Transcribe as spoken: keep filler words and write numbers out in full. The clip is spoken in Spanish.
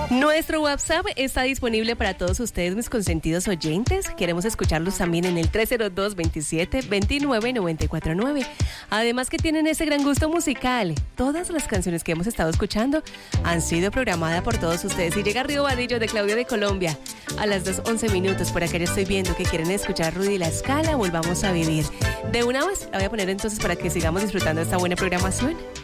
Nuestro WhatsApp está disponible para todos ustedes, mis consentidos oyentes. Queremos escucharlos también en el tres cero dos, veintisiete, veintinueve, noventa y cuatro nueve. Además que tienen ese gran gusto musical. Todas las canciones que hemos estado escuchando han sido programadas por todos ustedes. Y llega Río Vadillo de Claudio de Colombia a las dos once minutos. Por acá ya estoy viendo que quieren escuchar Rudy La Scala, Volvamos a Vivir. De una vez la voy a poner entonces para que sigamos disfrutando de esta buena programación.